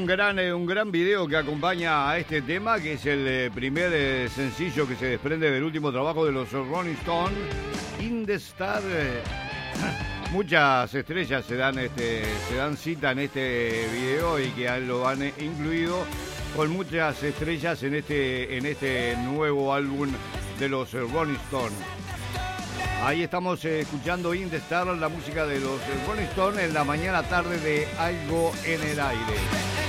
un gran video que acompaña a este tema, que es el primer sencillo que se desprende del último trabajo de los Rolling Stones, In the Star. Muchas estrellas se dan cita en este video y que lo han incluido con muchas estrellas en este nuevo álbum de los Rolling Stones. Ahí estamos escuchando In the Star, la música de los Rolling Stones en la mañana tarde de Algo en el Aire.